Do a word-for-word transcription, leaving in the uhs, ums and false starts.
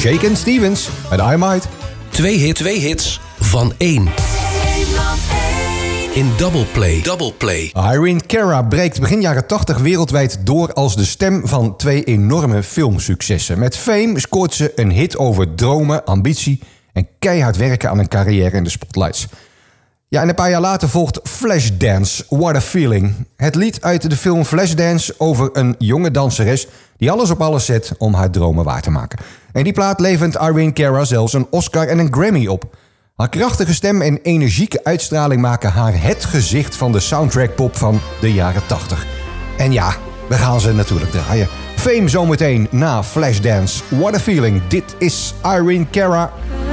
Shakin' Stevens met I Might. Twee, hit, twee hits van één. In Double Play. Double Play. Irene Cara breekt begin jaren tachtig wereldwijd door als de stem van twee enorme filmsuccessen. Met Fame scoort ze een hit over dromen, ambitie en keihard werken aan een carrière in de spotlights. Ja, en een paar jaar later volgt Flashdance, What a Feeling. Het lied uit de film Flashdance over een jonge danseres die alles op alles zet om haar dromen waar te maken. En die plaat levert Irene Cara zelfs een Oscar en een Grammy op. Haar krachtige stem en energieke uitstraling maken haar het gezicht van de soundtrack-pop van de jaren tachtig. En ja, we gaan ze natuurlijk draaien. Fame zometeen na Flashdance. What a Feeling. Dit is Irene Cara.